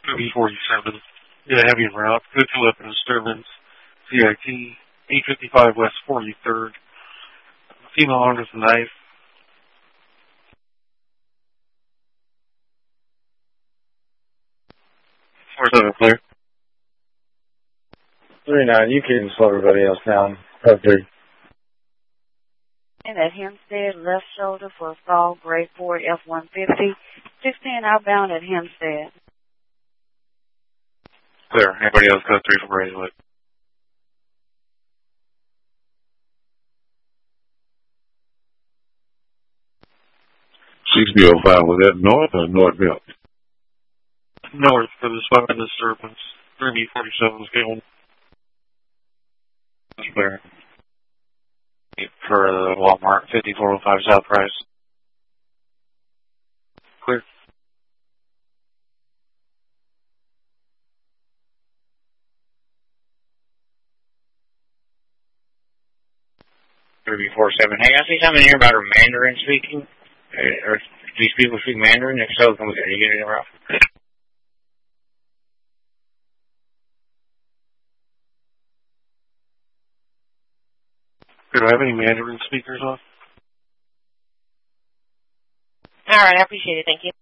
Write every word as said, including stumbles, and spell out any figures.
B forty-seven. Yeah, heavy en route. Good to weapon disturbance. C I T. eight fifty-five West forty-third. Female armed with a knife. four seven clear. three nine, you can slow everybody else down. Up three. And at Hempstead, left shoulder for assault, grade four, F one fifty. sixteen outbound at Hempstead. Clear. Anybody else code three from Brazewood? sixty oh five, was that north or northbound? North for this weapon disturbance. three B forty-seven is going. Clear. For the Walmart, fifty-four oh five South Price. Clear. three B forty-seven. Hey, I see something here about a Mandarin speaking. Uh, or do these people speak Mandarin? If so, can we can you get it rough? Do I have any Mandarin speakers on? All right, I appreciate it. Thank you.